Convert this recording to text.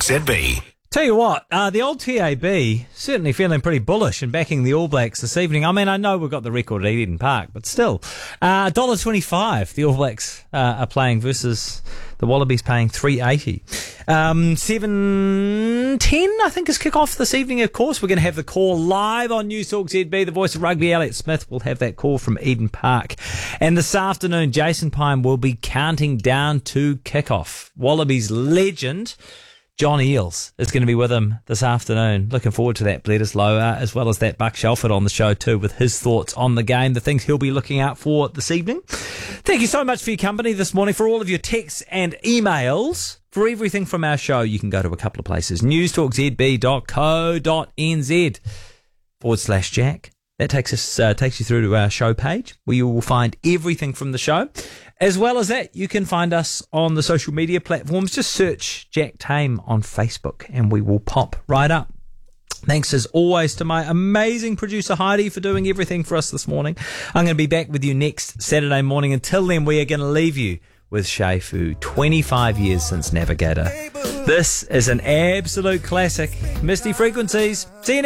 ZB. Tell you what, the old TAB certainly feeling pretty bullish and backing the All Blacks this evening. I mean, I know we've got the record at Eden Park, but still, $1.25 the All Blacks are playing versus the Wallabies paying $3.80. 7:10, I think, is kick-off this evening, of course. We're going to have the call live on News Talk ZB. The voice of rugby, Alex Smith, will have that call from Eden Park. And this afternoon, Jason Pine will be counting down to kick-off. Wallabies legend John Eales is going to be with him this afternoon. Looking forward to that. Bledisloe, as well as that Buck Shelford on the show too, with his thoughts on the game, the things he'll be looking out for this evening. Thank you so much for your company this morning, for all of your texts and emails. For everything from our show, you can go to a couple of places. newstalkzb.co.nz/Jack. That takes you through to our show page, where you will find everything from the show. As well as that, you can find us on the social media platforms. Just search Jack Tame on Facebook and we will pop right up. Thanks as always to my amazing producer Heidi for doing everything for us this morning. I'm going to be back with you next Saturday morning. Until then, we are going to leave you with Shea Fu, 25 years since Navigator. This is an absolute classic. Misty Frequencies. See you next